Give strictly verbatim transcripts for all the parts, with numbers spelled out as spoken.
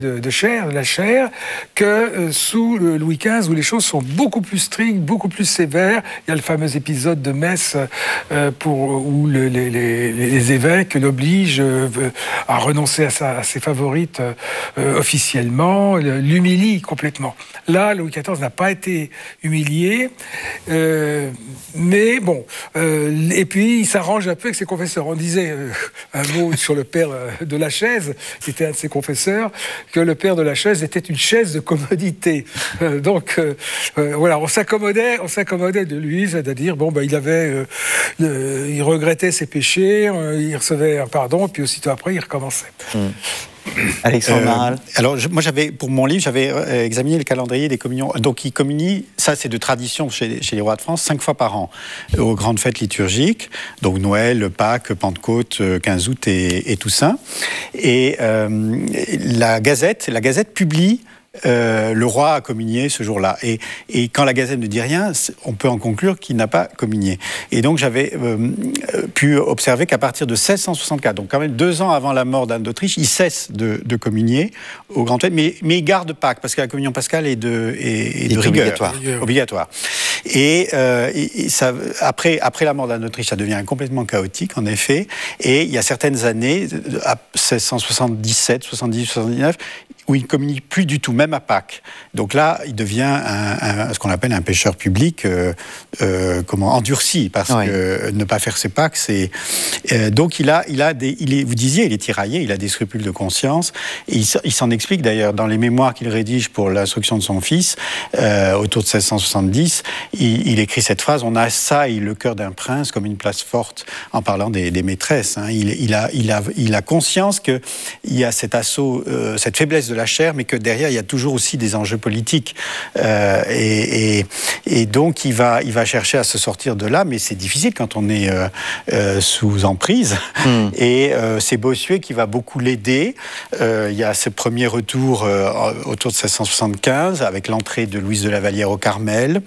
De, de chair, de la chair, que euh, sous le Louis quinze, où les choses sont beaucoup plus strictes, beaucoup plus sévères. Il y a le fameux épisode de Metz euh, pour, où le, les, les, les évêques l'obligent euh, à renoncer à, sa, à ses favorites euh, officiellement, l'humilient complètement. Là, Louis quatorze n'a pas été humilié, euh, mais bon, euh, et puis il s'arrange un peu avec ses confesseurs. On disait euh, un mot sur le père de Lachaise, qui était un de ses confesseurs, que le père de Lachaise était une chaise de commodité. Euh, donc, euh, euh, voilà, on s'accommodait, on s'accommodait de lui, c'est-à-dire, bon, ben, il avait, euh, euh, il regrettait ses péchés, euh, il recevait un pardon, puis aussitôt après, il recommençait. Mmh. Alexandre Maral. Euh, alors, je, moi, j'avais, pour mon livre, j'avais euh, examiné le calendrier des communions. Donc, ils communient, ça, c'est de tradition chez, chez les rois de France, cinq fois par an, aux grandes fêtes liturgiques, donc Noël, Pâques, Pentecôte, quinze août et, et Toussaint. Et euh, la Gazette, la Gazette publie Euh, le roi a communié ce jour-là. Et, et quand la Gazette ne dit rien, on peut en conclure qu'il n'a pas communié. Et donc j'avais euh, pu observer qu'à partir de seize cent soixante-quatre, donc quand même deux ans avant la mort d'Anne d'Autriche, il cesse de, de communier au grand fête, mais, mais il garde Pâques, parce que la communion pascale est de, est, est de rigueur, obligatoire. obligatoire. Et, euh, et ça, après, après la mort d'Anne d'Autriche, ça devient complètement chaotique, en effet. Et il y a certaines années, à seize cent soixante-dix-sept, soixante-dix, soixante-dix-neuf, où il ne communique plus du tout, même à Pâques. Donc là, il devient un, un, ce qu'on appelle un pécheur public, euh, euh, comment, endurci, parce oui. que ne pas faire ses Pâques, c'est... Euh, donc il a, il a des... Il est, vous disiez, il est tiraillé, il a des scrupules de conscience, et il, il s'en explique d'ailleurs dans les mémoires qu'il rédige pour l'instruction de son fils, euh, autour de seize cent soixante-dix, il, il écrit cette phrase, on assaille le cœur d'un prince comme une place forte, en parlant des, des maîtresses. Hein. Il, il, a, il, a, il a conscience qu'il y a cet assaut, euh, cette faiblesse de la chair, mais que derrière, il y a toujours aussi des enjeux politiques. Euh, et, et, et donc, il va, il va chercher à se sortir de là, mais c'est difficile quand on est euh, euh, sous emprise. Mm. Et euh, c'est Bossuet qui va beaucoup l'aider. Euh, il y a ce premier retour euh, autour de seize cent soixante-quinze, avec l'entrée de Louise de La Vallière au Carmel.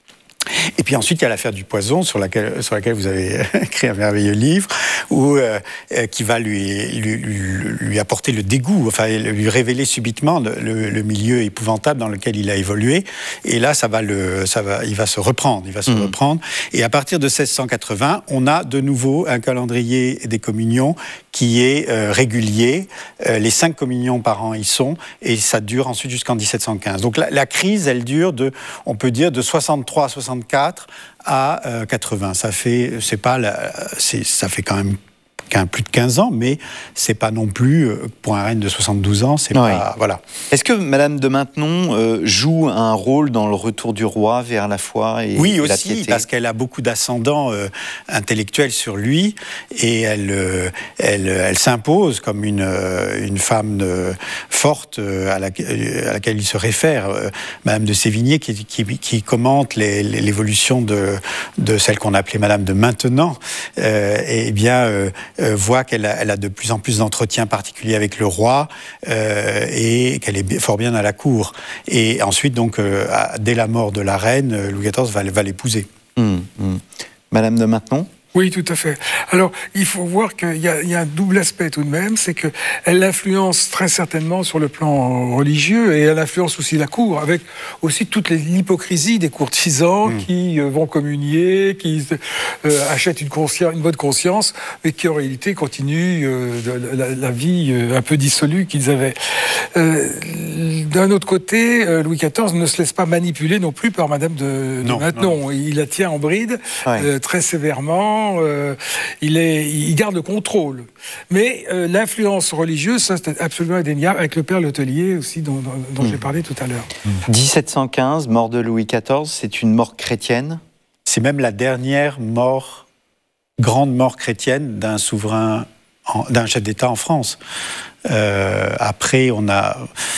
Et puis ensuite, il y a l'affaire du poison, sur laquelle, sur laquelle vous avez écrit un merveilleux livre, où, euh, qui va lui, lui, lui apporter le dégoût, enfin, lui révéler subitement le, le, le milieu épouvantable dans lequel il a évolué. Et là, ça va le, ça va, il va se reprendre, il va se mmh. reprendre. Et à partir de seize cent quatre-vingts, on a de nouveau un calendrier des communions qui est euh, régulier. Euh, les cinq communions par an y sont, et ça dure ensuite jusqu'en dix-sept cent quinze. Donc la, la crise, elle dure de, on peut dire, de soixante-trois à soixante-quatre à euh, quatre-vingts. Ça fait, c'est pas, la, c'est, ça fait quand même plus de quinze ans, mais c'est pas non plus, pour un règne de soixante-douze ans, c'est oui. pas... Voilà. Est-ce que Madame de Maintenon euh, joue un rôle dans le retour du roi vers la foi et, oui, et aussi, la piété ? Parce qu'elle a beaucoup d'ascendant euh, intellectuel sur lui, et elle, euh, elle, elle s'impose comme une, euh, une femme euh, forte euh, à, la, à laquelle il se réfère. Euh, Madame de Sévigné, qui, qui, qui commente les, les, l'évolution de, de celle qu'on appelait Madame de Maintenon, euh, et bien... Euh, Euh, voit qu'elle a, elle a de plus en plus d'entretiens particuliers avec le roi euh, et qu'elle est fort bien à la cour. Et ensuite, donc, euh, dès la mort de la reine, Louis quatorze va, va l'épouser. Mmh, mmh. Madame de Maintenon ? Oui, tout à fait. Alors, il faut voir qu'il y a, il y a un double aspect tout de même, c'est qu'elle l'influence très certainement sur le plan religieux, et elle influence aussi la cour, avec aussi toute l'hypocrisie des courtisans mmh. qui euh, vont communier, qui euh, achètent une, conscience, une bonne conscience, mais qui en réalité continuent euh, de, la, la vie euh, un peu dissolue qu'ils avaient. Euh, d'un autre côté, euh, Louis quatorze ne se laisse pas manipuler non plus par Madame de, de Maintenon. Il la tient en bride ouais. euh, très sévèrement. Euh, il, est, il garde le contrôle. Mais euh, l'influence religieuse, ça c'est absolument indéniable, avec le père Letellier aussi, dont, dont, dont mmh. j'ai parlé tout à l'heure. dix-sept cent quinze, mort de Louis quatorze, c'est une mort chrétienne ? C'est même la dernière mort, grande mort chrétienne d'un souverain, en, d'un chef d'État en France. Euh, après, on a...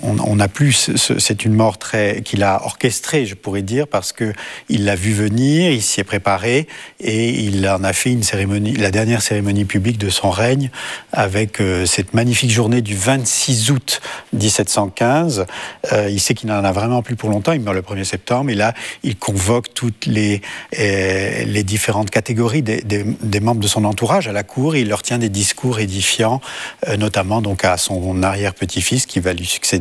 on, on a plus, ce, c'est une mort très qu'il a orchestrée, je pourrais dire, parce que il l'a vu venir, il s'y est préparé et il en a fait une cérémonie, la dernière cérémonie publique de son règne, avec euh, cette magnifique journée du vingt-six août dix-sept cent quinze. Euh, il sait qu'il n'en a vraiment plus pour longtemps. Il meurt le premier septembre et là, il convoque toutes les euh, les différentes catégories des, des, des membres de son entourage à la cour. Et il leur tient des discours édifiants, euh, notamment donc à son arrière-petit-fils qui va lui succéder.